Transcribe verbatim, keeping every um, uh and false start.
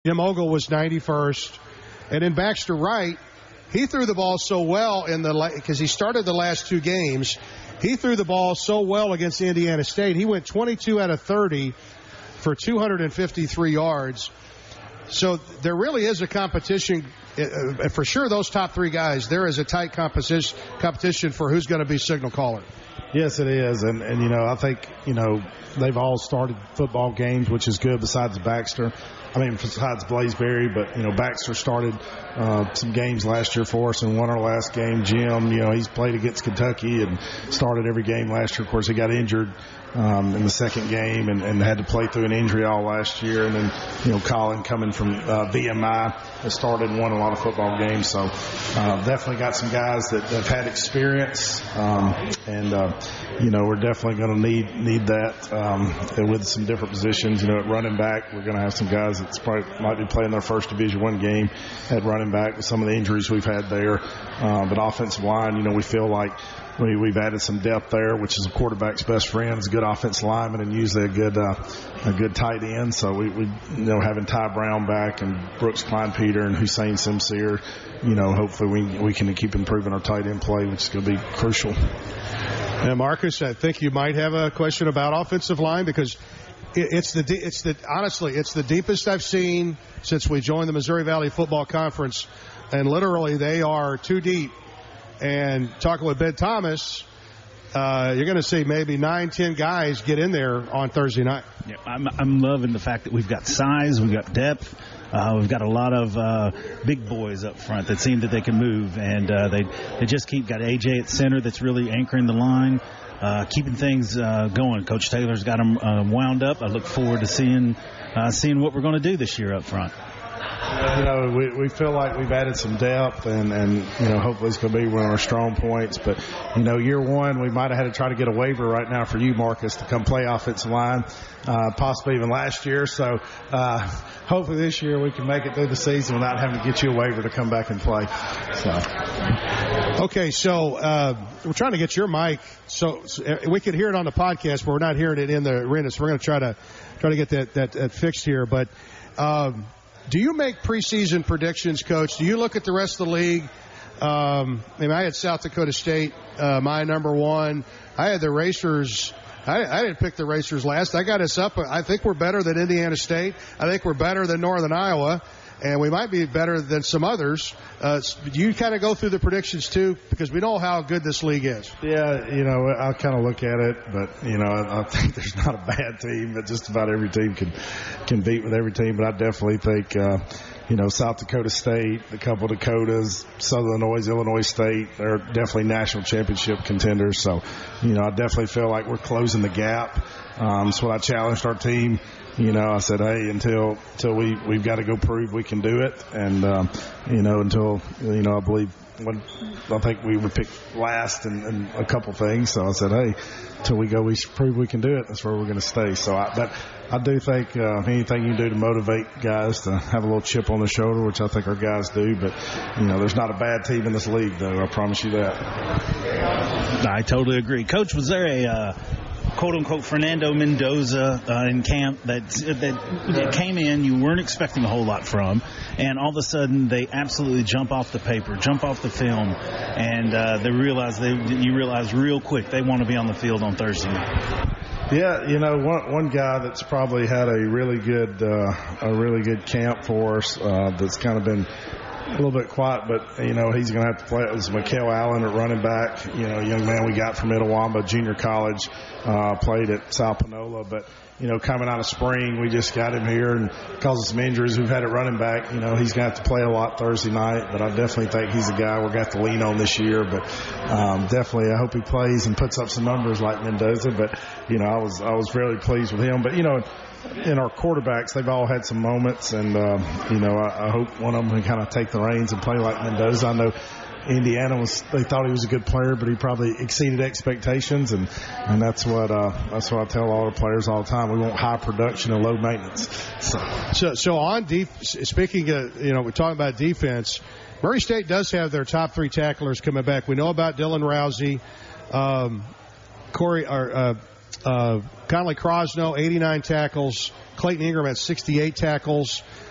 Jim Ogle was ninety-first. And then Baxter Wright, he threw the ball so well in the because he started the last two games. He threw the ball so well against Indiana State. He went twenty-two out of thirty for two hundred fifty-three yards. So there really is a competition. Uh, for sure, those top three guys, there is a tight competition competition for who's going to be signal caller. Yes, it is. And, and, you know, I think, you know, they've all started football games, which is good besides Baxter. I mean, besides Blazeberry, but, you know, Baxter started uh, some games last year for us and won our last game. Jim, you know, he's played against Kentucky and started every game last year. Of course, he got injured um, in the second game and, and had to play through an injury all last year. And then, you know, Colin coming from uh, V M I has started and won a lot of football games. So uh, definitely got some guys that have had experience. Um, and, uh, you know, we're definitely going to need need that um, with some different positions. You know, at running back, we're going to have some guys that probably might be playing their first Division One game at running back with some of the injuries we've had there. Uh, but offensive line, you know, we feel like we, we've added some depth there, which is a quarterback's best friend, is a good offensive lineman and usually a good uh, a good tight end. So we, we, you know, having Ty Brown back and Brooks Klein-Peter and Hussein Simseer, you know, hopefully we we can keep improving our tight end play, which is going to be crucial. And Marcus, I think you might have a question about offensive line because it's the it's the honestly it's the deepest I've seen since we joined the Missouri Valley Football Conference, and literally they are too deep. And talking with Ben Thomas, uh, you're going to see maybe nine, ten guys get in there on Thursday night. Yeah, I'm I'm loving the fact that we've got size, we've got depth. Uh, we've got a lot of uh, big boys up front that seem that they can move, and uh, they they just keep got A J at center that's really anchoring the line, uh, keeping things uh, going. Coach Taylor's got them uh, wound up. I look forward to seeing uh, seeing what we're going to do this year up front. You know, we, we feel like we've added some depth, and, and you know, hopefully it's going to be one of our strong points. But, you know, year one, we might have had to try to get a waiver right now for you, Marcus, to come play offensive line, uh, possibly even last year. So uh, hopefully this year we can make it through the season without having to get you a waiver to come back and play. So. Okay, so uh, we're trying to get your mic. So, so we could hear it on the podcast, but we're not hearing it in the arena. So we're going to try to try to get that, that, that fixed here. But um, do you make preseason predictions, Coach? Do you look at the rest of the league? Um, I mean, I had South Dakota State, uh, my number one. I had the Racers. I, I didn't pick the Racers last. I got us up. I think we're better than Indiana State. I think we're better than Northern Iowa. And we might be better than some others. Uh, do you kind of go through the predictions, too? Because we know how good this league is. Yeah, you know, I kind of look at it. But, you know, I, I think there's not a bad team. But just about every team can can beat with every team. But I definitely think, uh, you know, South Dakota State, a couple of Dakotas, Southern Illinois, Illinois State, they're definitely national championship contenders. So, you know, I definitely feel like we're closing the gap. Um, that's what I challenged our team. You know, I said, hey, until until we we've got to go prove we can do it, and um, you know, until you know, I believe when I think we were picked last in, in a couple things. So I said, hey, until we go, we should prove we can do it. That's where we're going to stay. So, I, but I do think uh, anything you can do to motivate guys to have a little chip on their shoulder, which I think our guys do. But you know, there's not a bad team in this league, though. I promise you that. I totally agree, Coach. Was there a uh, quote-unquote Fernando Mendoza uh, in camp that, that that came in you weren't expecting a whole lot from, and all of a sudden they absolutely jump off the paper, jump off the film, and uh, they realize they you realize real quick they want to be on the field on Thursday night? Yeah, you know, one one guy that's probably had a really good uh, a really good camp for us uh, that's kind of been a little bit quiet, but, you know, he's going to have to play. It was Mikael Allen at running back, you know, a young man we got from Itawamba Junior College, uh, played at South Panola. But, you know, coming out of spring, we just got him here, and because of some injuries we've had at running back, you know, he's going to have to play a lot Thursday night. But I definitely think he's a guy we're going to have to lean on this year. But um, definitely I hope he plays and puts up some numbers like Mendoza. But, you know, I was I was really pleased with him. But, you know, in our quarterbacks, they've all had some moments, and, uh, you know, I, I hope one of them can kind of take the reins and play like Mendoza. I know Indiana was, they thought he was a good player, but he probably exceeded expectations, and, and that's what, uh, that's what I tell all the players all the time. We want high production and low maintenance. So, so, so on deep, speaking of, you know, we're talking about defense, Murray State does have their top three tacklers coming back. We know about Dylan Rousey, um, Corey, or, uh, Uh, Connolly Crosno, eighty-nine tackles. Clayton Ingram at sixty-eight tackles.